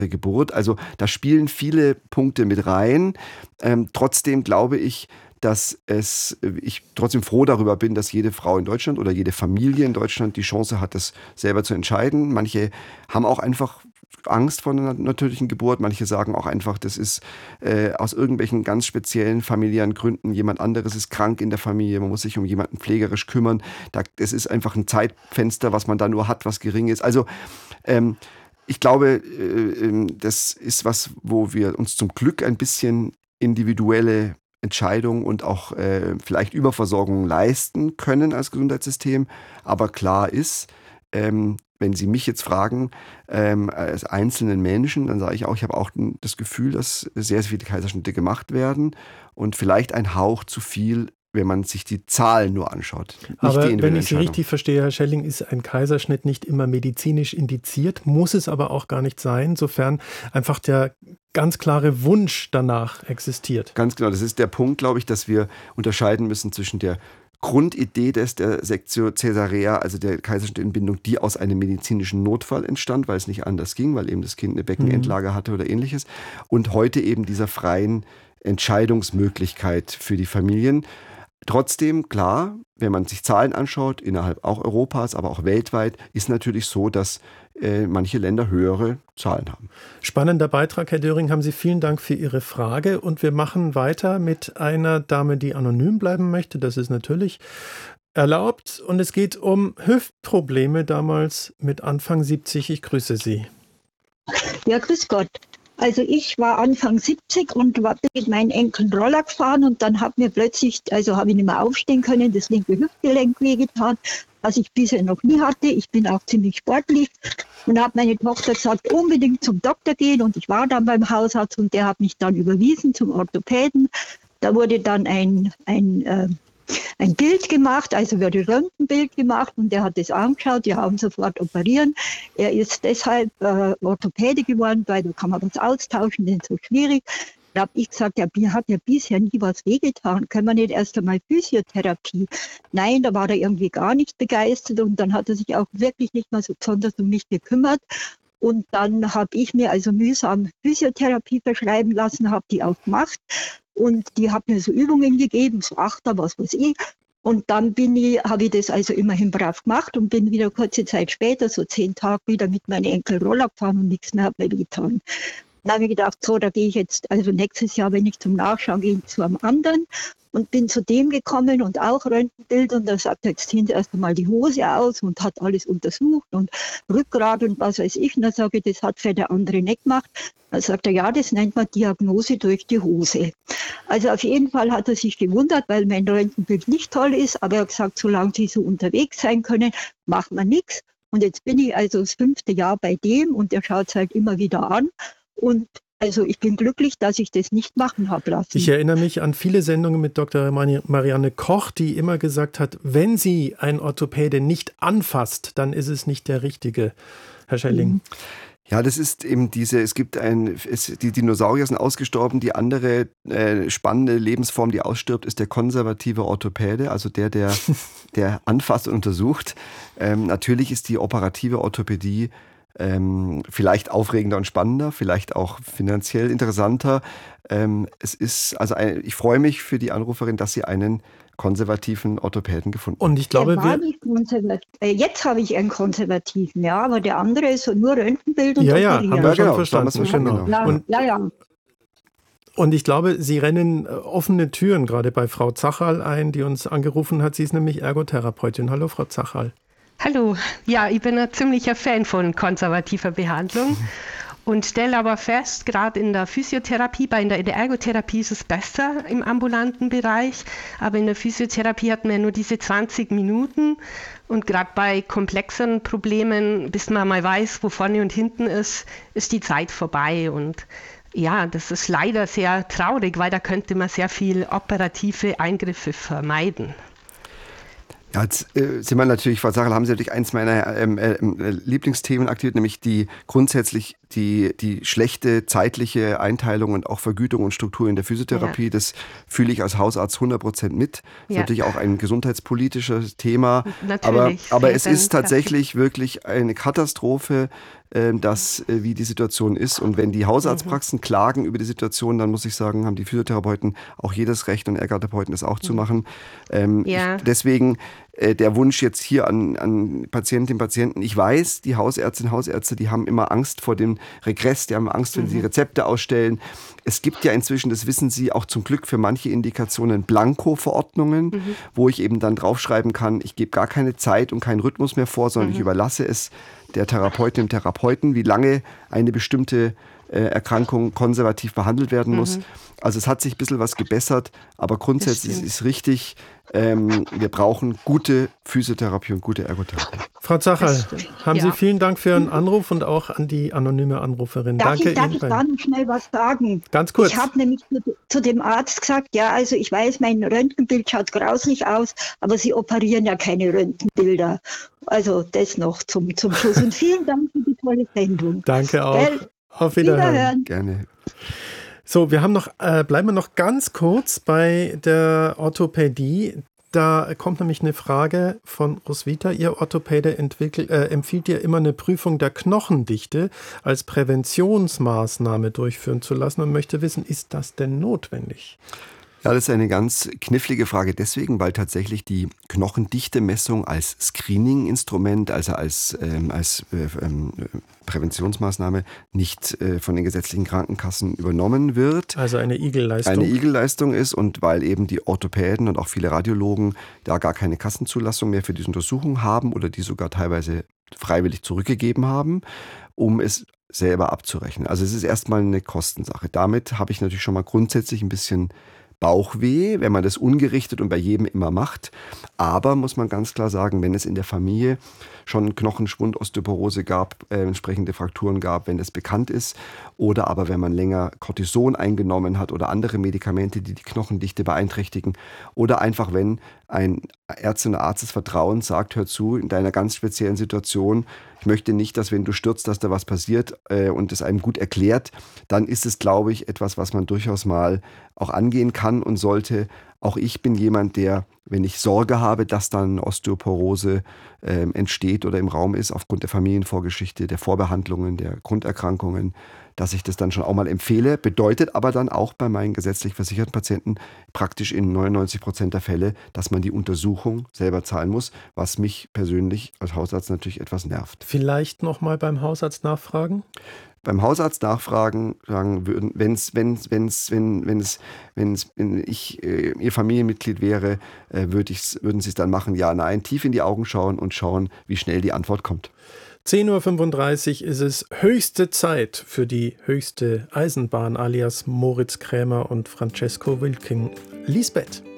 Geburt. Also da spielen viele Punkte mit rein. Trotzdem glaube ich, dass ich trotzdem froh darüber bin, dass jede Frau in Deutschland oder jede Familie in Deutschland die Chance hat, das selber zu entscheiden. Manche haben auch einfach Angst vor einer natürlichen Geburt. Manche sagen auch einfach, das ist aus irgendwelchen ganz speziellen familiären Gründen. Jemand anderes ist krank in der Familie. Man muss sich um jemanden pflegerisch kümmern. Es ist einfach ein Zeitfenster, was man da nur hat, was gering ist. Also ich glaube, das ist was, wo wir uns zum Glück ein bisschen individuelle Entscheidungen und auch vielleicht Überversorgung leisten können als Gesundheitssystem. Aber klar ist, wenn Sie mich jetzt fragen, als einzelnen Menschen, dann sage ich auch, ich habe auch das Gefühl, dass sehr, sehr viele Kaiserschnitte gemacht werden und vielleicht ein Hauch zu viel, wenn man sich die Zahlen nur anschaut. Aber wenn ich Sie richtig verstehe, Herr Schelling, ist ein Kaiserschnitt nicht immer medizinisch indiziert, muss es aber auch gar nicht sein, sofern einfach der ganz klare Wunsch danach existiert. Ganz genau, das ist der Punkt, glaube ich, dass wir unterscheiden müssen zwischen der Grundidee der Sectio Caesarea, also der Kaiserschnittentbindung, die aus einem medizinischen Notfall entstand, weil es nicht anders ging, weil eben das Kind eine Beckenendlage hatte oder ähnliches. Und heute eben dieser freien Entscheidungsmöglichkeit für die Familien. Trotzdem, klar, wenn man sich Zahlen anschaut, innerhalb auch Europas, aber auch weltweit, ist natürlich so, dass manche Länder höhere Zahlen haben. Spannender Beitrag, Herr Döring, haben Sie vielen Dank für Ihre Frage. Und wir machen weiter mit einer Dame, die anonym bleiben möchte. Das ist natürlich erlaubt. Und es geht um Hüftprobleme, damals mit Anfang 70. Ich grüße Sie. Ja, grüß Gott. Also ich war Anfang 70 und bin mit meinen Enkeln Roller gefahren und dann habe ich nicht mehr aufstehen können, das linke Hüftgelenk wehgetan, was ich bisher noch nie hatte. Ich bin auch ziemlich sportlich und habe meine Tochter gesagt, unbedingt zum Doktor gehen und ich war dann beim Hausarzt und der hat mich dann überwiesen zum Orthopäden. Da wurde dann ein Bild gemacht, also wurde ein Röntgenbild gemacht und der hat das angeschaut, die haben sofort operieren. Er ist deshalb Orthopäde geworden, weil da kann man was austauschen, das ist so schwierig. Da habe ich gesagt, mir hat ja bisher nie was wehgetan, können wir nicht erst einmal Physiotherapie? Nein, da war er irgendwie gar nicht begeistert und dann hat er sich auch wirklich nicht mal so besonders um mich gekümmert. Und dann habe ich mir also mühsam Physiotherapie verschreiben lassen, habe die auch gemacht. Und die hat mir so Übungen gegeben, so Achter, was weiß ich. Und dann habe ich das also immerhin brav gemacht und bin wieder kurze Zeit später, so 10 Tage, wieder mit meinen Enkel Roller gefahren und nichts mehr hat mir getan. Dann habe ich gedacht, so, da gehe ich jetzt, also nächstes Jahr, wenn ich zum Nachschauen gehe, zu einem anderen. Und bin zu dem gekommen und auch Röntgenbild und da sagt er, jetzt ziehen Sie erst einmal die Hose aus und hat alles untersucht und Rückgrat und was weiß ich. Und dann sage ich, das hat für der andere nicht gemacht. Dann sagt er, ja, das nennt man Diagnose durch die Hose. Also auf jeden Fall hat er sich gewundert, weil mein Röntgenbild nicht toll ist, aber er hat gesagt, solange Sie so unterwegs sein können, macht man nichts. Und jetzt bin ich also das 5. Jahr bei dem und der schaut es halt immer wieder an. Und also ich bin glücklich, dass ich das nicht machen habe lassen. Ich erinnere mich an viele Sendungen mit Dr. Marianne Koch, die immer gesagt hat, wenn sie ein Orthopäde nicht anfasst, dann ist es nicht der richtige. Herr Schelling. Ja, das ist eben die Dinosaurier sind ausgestorben. Die andere spannende Lebensform, die ausstirbt, ist der konservative Orthopäde, also der anfasst und untersucht. Natürlich ist die operative Orthopädie vielleicht aufregender und spannender, vielleicht auch finanziell interessanter. Ich freue mich für die Anruferin, dass sie einen konservativen Orthopäden gefunden hat. Und ich glaube, jetzt habe ich einen konservativen, ja, aber der andere ist nur Röntgenbild und haben wir schon verstanden. Genau. Und ich glaube, Sie rennen offene Türen gerade bei Frau Zachal ein, die uns angerufen hat. Sie ist nämlich Ergotherapeutin. Hallo, Frau Zachal. Hallo, ja, ich bin ein ziemlicher Fan von konservativer Behandlung und stelle aber fest, gerade in der Physiotherapie, in der Ergotherapie ist es besser im ambulanten Bereich, aber in der Physiotherapie hat man ja nur diese 20 Minuten und gerade bei komplexeren Problemen, bis man mal weiß, wo vorne und hinten ist die Zeit vorbei und ja, das ist leider sehr traurig, weil da könnte man sehr viel operative Eingriffe vermeiden. Ja, jetzt sind wir natürlich, Frau Zachal, haben Sie natürlich eins meiner Lieblingsthemen aktiviert, nämlich grundsätzlich die schlechte zeitliche Einteilung und auch Vergütung und Struktur in der Physiotherapie. Ja. Das fühle ich als Hausarzt 100% mit. Das ist natürlich auch ein gesundheitspolitisches Thema. Natürlich. Aber es ist tatsächlich wirklich eine Katastrophe, wie die Situation ist. Und wenn die Hausarztpraxen klagen über die Situation, dann muss ich sagen, haben die Physiotherapeuten auch jedes Recht und Ergotherapeuten das auch zu machen. Deswegen der Wunsch jetzt hier an Patientinnen und Patienten. Ich weiß, die Hausärztinnen und Hausärzte, die haben immer Angst vor dem Regress, die haben Angst, wenn sie Rezepte ausstellen. Es gibt ja inzwischen, das wissen Sie, auch zum Glück für manche Indikationen Blanko-Verordnungen, wo ich eben dann draufschreiben kann, ich gebe gar keine Zeit und keinen Rhythmus mehr vor, sondern ich überlasse es der Therapeutin und Therapeuten, wie lange eine bestimmte Erkrankung konservativ behandelt werden muss. Also es hat sich ein bisschen was gebessert, aber grundsätzlich ist es richtig, wir brauchen gute Physiotherapie und gute Ergotherapie. Frau Zacherl, haben Sie vielen Dank für Ihren Anruf und auch an die anonyme Anruferin. Darf Danke ich Ihnen. gar nicht schnell was sagen? Ganz kurz. Ich habe nämlich zu dem Arzt gesagt, ja, also ich weiß, mein Röntgenbild schaut grauslich aus, aber Sie operieren ja keine Röntgenbilder. Also das noch zum Schluss. Und vielen Dank für die tolle Sendung. Danke auch. Auf Wiederhören. Gerne. So, bleiben wir noch ganz kurz bei der Orthopädie. Da kommt nämlich eine Frage von Roswitha. Ihr Orthopäde empfiehlt ihr immer eine Prüfung der Knochendichte als Präventionsmaßnahme durchführen zu lassen und möchte wissen, ist das denn notwendig? Ja, das ist eine ganz knifflige Frage deswegen, weil tatsächlich die Knochendichte-Messung als Screening-Instrument, also als Präventionsmaßnahme nicht von den gesetzlichen Krankenkassen übernommen wird. Also eine Igelleistung. Eine Igelleistung ist und weil eben die Orthopäden und auch viele Radiologen da gar keine Kassenzulassung mehr für diese Untersuchung haben oder die sogar teilweise freiwillig zurückgegeben haben, um es selber abzurechnen. Also es ist erstmal eine Kostensache. Damit habe ich natürlich schon mal grundsätzlich ein bisschen Bauchweh, wenn man das ungerichtet und bei jedem immer macht. Aber muss man ganz klar sagen, wenn es in der Familie schon Knochenschwund, Osteoporose gab, entsprechende Frakturen gab, wenn das bekannt ist, oder aber wenn man länger Cortison eingenommen hat oder andere Medikamente, die die Knochendichte beeinträchtigen, oder einfach wenn ein Ärztin oder Arzt des Vertrauens sagt, hör zu, in deiner ganz speziellen Situation, ich möchte nicht, dass wenn du stürzt, dass da was passiert und es einem gut erklärt, dann ist es, glaube ich, etwas, was man durchaus mal auch angehen kann und sollte. Auch ich bin jemand, der, wenn ich Sorge habe, dass dann Osteoporose entsteht oder im Raum ist, aufgrund der Familienvorgeschichte, der Vorbehandlungen, der Grunderkrankungen, dass ich das dann schon auch mal empfehle. Bedeutet aber dann auch bei meinen gesetzlich versicherten Patienten praktisch in 99% der Fälle, dass man die Untersuchung selber zahlen muss, was mich persönlich als Hausarzt natürlich etwas nervt. Vielleicht nochmal beim Hausarzt nachfragen? Beim Hausarzt nachfragen, sagen würden, wenn ich Ihr Familienmitglied wäre, würden Sie es dann machen? Ja, nein, tief in die Augen schauen und schauen, wie schnell die Antwort kommt. 10.35 Uhr ist es höchste Zeit für die höchste Eisenbahn alias Moritz Krämer und Francesco Wilking. Lisbeth.